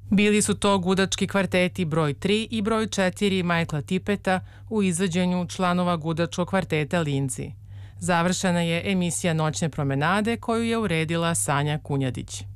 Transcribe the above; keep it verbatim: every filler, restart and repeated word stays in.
Bili su to gudački kvarteti broj tri i broj četiri Michaela Tippeta u izvođenju članova gudačkog kvarteta Linci. Završena je emisija Noćne promenade koju je uredila Sanja Kunjadić.